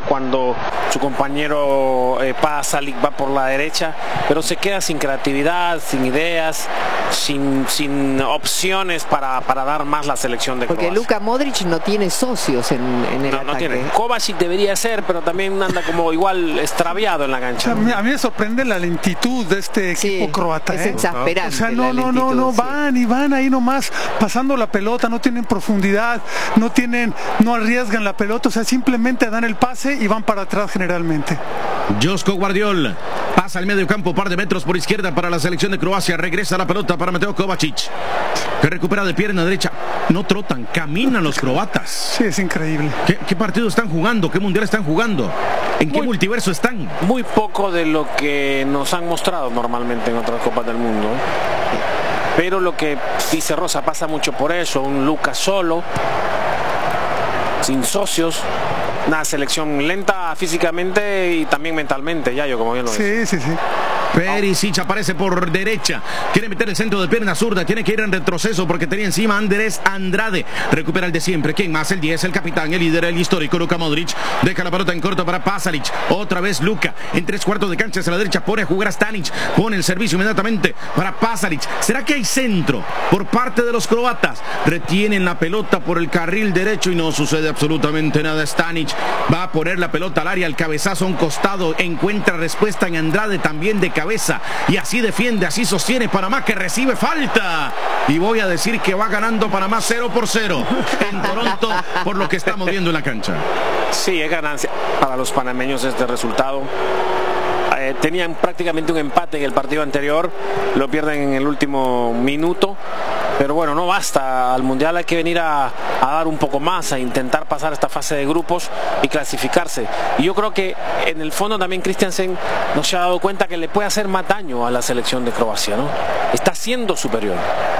cuando su compañero Pasalic va por la derecha, pero se queda sin creatividad, sin ideas, sin opciones para dar más la selección de Croacia. Porque Luka Modric no tiene socios en el ataque. No tiene. Kovacic debería ser, pero también anda como igual extraviado en la cancha. A mí me sorprende la lentitud de este equipo croata. Es exasperante. O sea, no van ahí nomás pasando la pelota, no tienen profundidad, no arriesgan la pelota, o sea, simplemente dan el pase y van para atrás generalmente. Josko Gvardiol pasa al medio campo, par de metros por izquierda para la selección de Croacia. Regresa la pelota para Mateo Kovacic, que recupera de pierna derecha. No trotan, caminan los croatas. Sí, es increíble. ¿Qué partido están jugando? ¿Qué mundial están jugando? ¿En qué multiverso están? Muy poco de lo que nos han mostrado normalmente en otras Copas del Mundo. Pero lo que dice Rosa pasa mucho por eso. Un Lucas solo, sin socios. Una selección lenta físicamente y también mentalmente, Yayo, como bien lo dice. Sí. Perisic aparece por derecha, quiere meter el centro de pierna zurda, tiene que ir en retroceso porque tenía encima Andrés Andrade. Recupera el de siempre, ¿quién más? El 10, el capitán, el líder, el histórico Luka Modric. Deja la pelota en corto para Pasalic, otra vez Luka, en 3/4 de cancha hacia la derecha, pone a jugar a Stanic, pone el servicio inmediatamente para Pasalic. ¿Será que hay centro por parte de los croatas? Retienen la pelota por el carril derecho y no sucede absolutamente nada. Stanic va a poner la pelota al área, el cabezazo a un costado, encuentra respuesta en Andrade también de cabeza y así defiende, así sostiene Panamá, que recibe falta y voy a decir que va ganando Panamá 0-0 en Toronto por lo que estamos viendo en la cancha. Sí, es ganancia para los panameños este resultado. Tenían prácticamente un empate en el partido anterior, lo pierden en el último minuto, pero bueno, no basta. Al Mundial hay que venir a dar un poco más, a intentar pasar esta fase de grupos y clasificarse. Y yo creo que en el fondo también Christiansen no se ha dado cuenta que le puede hacer más daño a la selección de Croacia, ¿no? Está siendo superior.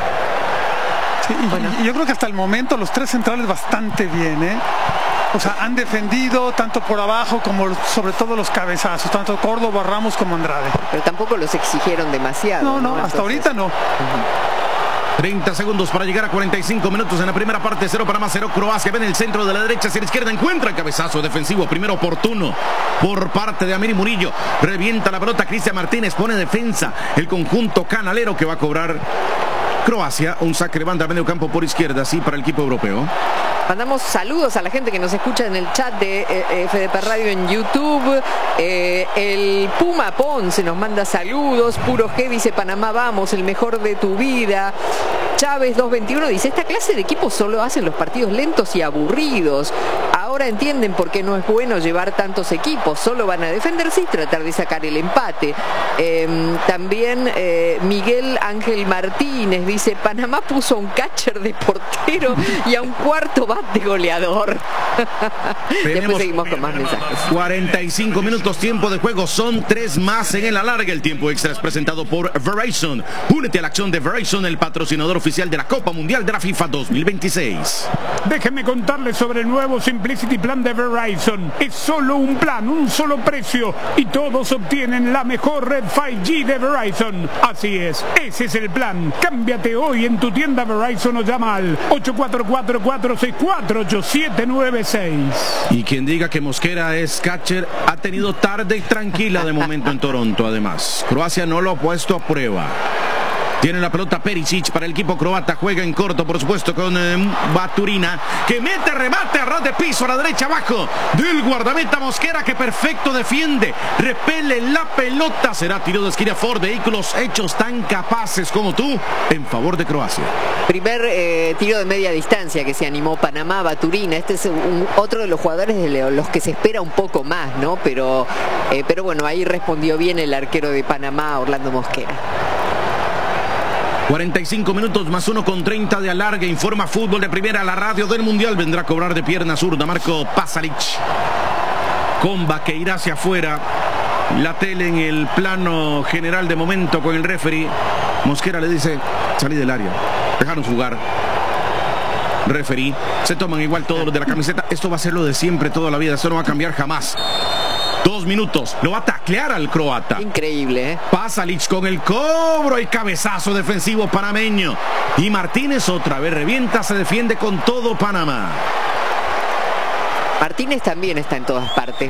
Sí, y yo creo que hasta el momento los tres centrales bastante bien, ¿eh? O sea, han defendido tanto por abajo como sobre todo los cabezazos, tanto Córdoba, Ramos como Andrade. Pero tampoco los exigieron demasiado. No, hasta ahorita no. 30 segundos para llegar a 45 minutos en la primera parte. 0 Panamá, 0 Croacia. Ven el centro de la derecha hacia la izquierda. Encuentra el cabezazo defensivo. Primero oportuno por parte de Amir Murillo. Revienta la pelota Cristian Martínez. Pone defensa el conjunto canalero que va a cobrar Croacia. Un saque de banda a medio campo por izquierda. Sí, para el equipo europeo. Mandamos saludos a la gente que nos escucha en el chat de FDP Radio en YouTube. El Puma Ponce nos manda saludos. Puro G dice: Panamá vamos, el mejor de tu vida. Chávez 221 dice: esta clase de equipos solo hacen los partidos lentos y aburridos. Ahora entienden por qué no es bueno llevar tantos equipos. Solo van a defenderse y tratar de sacar el empate. También Miguel Ángel Martínez dice: Panamá puso a un catcher de portero y a un cuarto bate goleador. Después seguimos con más mensajes. 45 minutos tiempo de juego, son 3 más en el alargue. El tiempo extra es presentado por Verizon. Únete a la acción de Verizon, el patrocinador oficial de la Copa Mundial de la FIFA 2026. Déjenme contarles sobre el nuevo Simplicity Plan de Verizon. Es solo un plan, un solo precio y todos obtienen la mejor red 5G de Verizon. Así es, ese es el plan. Cámbiate hoy en tu tienda Verizon o llama al 844-464-8796. Y quien diga que Mosquera es catcher ha tenido tarde tranquila de momento en Toronto. Además, Croacia no lo ha puesto a prueba. Tiene la pelota Perisic para el equipo croata. Juega en corto, por supuesto, con Baturina, que mete remate a ras de piso a la derecha abajo del guardameta Mosquera, que perfecto defiende. Repele la pelota. Será tiro de esquina por vehículos hechos tan capaces como tú en favor de Croacia. Primer tiro de media distancia que se animó Panamá, Baturina. Este es otro de los jugadores de los que se espera un poco más, ¿no? Pero bueno, ahí respondió bien el arquero de Panamá, Orlando Mosquera. 45 minutos más 1:30 de alargue. Informa Fútbol de Primera, la radio del Mundial. Vendrá a cobrar de pierna zurda Marco Pasalic. Comba que irá hacia afuera. La tele en el plano general de momento con el referee. Mosquera le dice: salí del área, dejaron jugar. Referee, se toman igual todos los de la camiseta. Esto va a ser lo de siempre toda la vida. Esto no va a cambiar jamás. 2 minutos, lo va a taclear al croata. Increíble, ¿eh? Pasalic con el cobro y cabezazo defensivo panameño. Y Martínez otra vez revienta, se defiende con todo Panamá. Martínez también está en todas partes.